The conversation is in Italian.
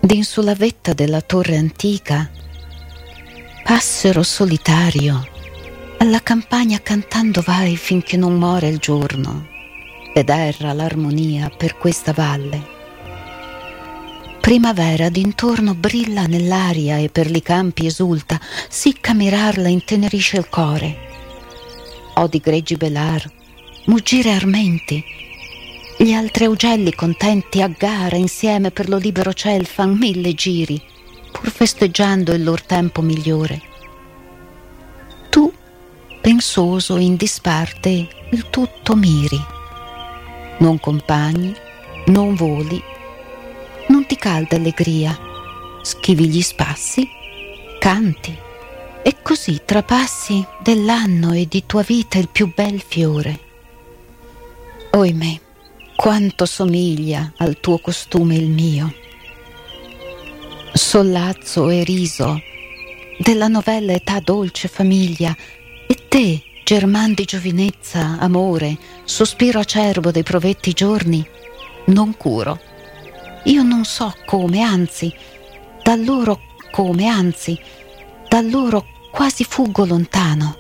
d'in sulla vetta della torre antica, passero solitario, alla campagna cantando vai finché non muore il giorno, ed erra l'armonia per questa valle. Primavera d'intorno brilla nell'aria e per li campi esulta, sicca mirarla intenerisce il core. Odi greggi belar, muggire armenti, gli altri augelli contenti a gara insieme per lo libero ciel fan 1000 giri, pur festeggiando il lor tempo migliore. Tu, pensoso in disparte, il tutto miri, non compagni, non voli, non ti calda allegria, schivi gli spassi, canti, e così trapassi dell'anno e di tua vita il più bel fiore. Oimè, quanto somiglia al tuo costume il mio. Sollazzo e riso della novella età dolce famiglia, e te, german di giovinezza, amore, sospiro acerbo dei provetti giorni, non curo. Io non so come, anzi, da loro quasi fuggo lontano.